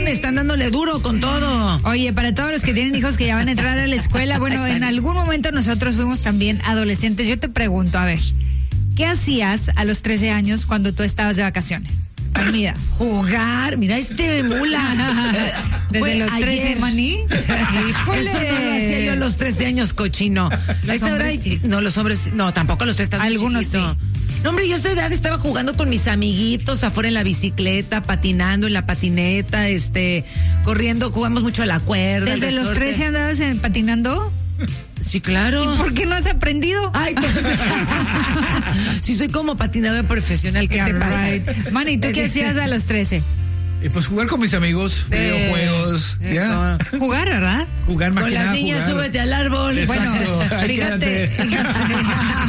están dándole duro con todo. Oye, para todos los que tienen hijos que ya van a entrar a la escuela, bueno, en algún momento nosotros fuimos también adolescentes. Yo te pregunto, a ver, ¿qué hacías a los 13 años cuando tú estabas de vacaciones? Mira. Jugar, mira mula. Desde los 13, maní. Híjole. Eso no lo hacía yo a los 13 años, cochino. Los hombres sí. No, los hombres, no, tampoco a los 13. Algunos sí. No, hombre, yo a esa edad estaba jugando con mis amiguitos afuera en la bicicleta, patinando en la patineta, corriendo, jugamos mucho a la cuerda. ¿Desde los 13 andabas patinando? Sí, claro. ¿Y por qué no has aprendido? Ay, si soy como patinador profesional, ¿qué te pasa? Right. Manny, ¿y tú qué hacías a los 13? Y pues jugar con mis amigos, videojuegos, ya. Jugar, ¿verdad? Jugar más con que las nada, niñas, jugar. súbete al árbol. Exacto. Bueno, Ahí fíjate. quédate.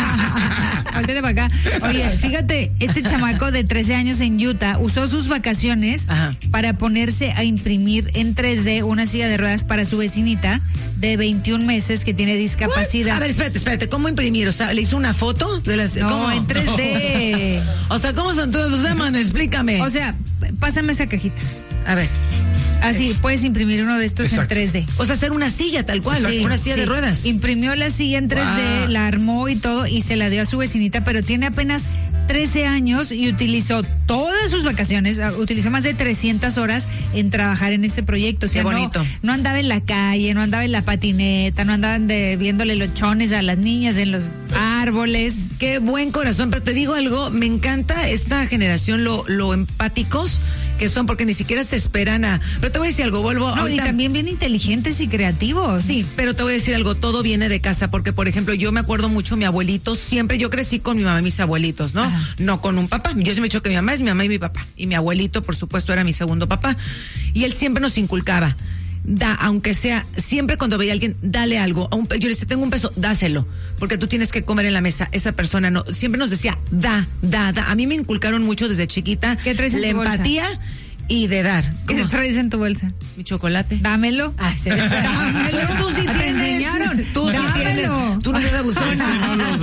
Voltete para acá. Oye, fíjate, este chamaco de 13 años en Utah usó sus vacaciones para ponerse a imprimir en 3D una silla de ruedas para su vecinita de 21 meses que tiene discapacidad. A ver, espérate, ¿cómo imprimir? O sea, ¿le hizo una foto de las? No, ¿cómo? en 3D. No. O sea, ¿cómo son todos los demás? Explícame. O sea, pásame esa cajita. A ver. Así, puedes imprimir uno de estos Exacto. en 3D. O sea, hacer una silla tal cual, Sí, una silla sí. de ruedas. Imprimió la silla en 3D, Wow. la armó y todo, y se la dio a su vecinita, pero tiene apenas 13 años y utilizó todas sus vacaciones, utilizó más de 300 horas en trabajar en este proyecto. O sea, Qué bonito. No andaba en la calle, no andaba en la patineta, no andaban viéndole los chones a las niñas en los árboles. Qué buen corazón, pero te digo algo, me encanta esta generación, lo empáticos que son, porque ni siquiera se esperan a... Pero te voy a decir algo, vuelvo... No, ahorita... y también bien inteligentes y creativos. Sí, pero te voy a decir algo, todo viene de casa, porque por ejemplo, yo me acuerdo mucho, mi abuelito, siempre yo crecí con mi mamá y mis abuelitos, ¿no? Ajá. No con un papá. Yo siempre he dicho que mi mamá es mi mamá y mi papá. Y mi abuelito, por supuesto, era mi segundo papá. Y él siempre nos inculcaba, aunque sea, siempre cuando veía a alguien, dale algo. Yo le decía, tengo un peso, dáselo, porque tú tienes que comer en la mesa. Esa persona no, siempre nos decía, da. A mí me inculcaron mucho desde chiquita ¿Qué traes en la tu bolsa? empatía y de dar. ¿Qué ¿Cómo? traes en tu bolsa? Mi chocolate. Dámelo. Ay, sí. Dámelo. Pero tú sí Te tienes. enseñaron. Tú sí Dámelo. tienes. Tú no seas Ese abusona. no lo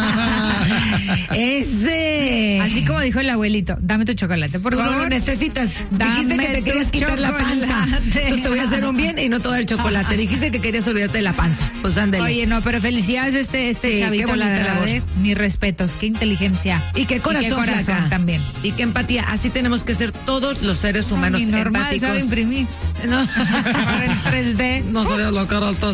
deja. Ese. Así como dijo el abuelito, dame tu chocolate, por Tú no favor. lo necesitas. Dame Dijiste que te tu querías quitar la panza. chocolate. Entonces te voy a hacer un bien y no te voy a dar chocolate. Dijiste que querías olvidarte de la panza. Pues ándale. Oye, no, pero felicidades este Sí, chavito, qué la bonita verdad, labor. mis respetos, qué inteligencia. Y qué corazón, flaca. también. Y qué empatía. Así tenemos que ser todos los seres humanos Ni normal, empáticos. sabe imprimir. No. Ahora en 3D. No sabía lo que era el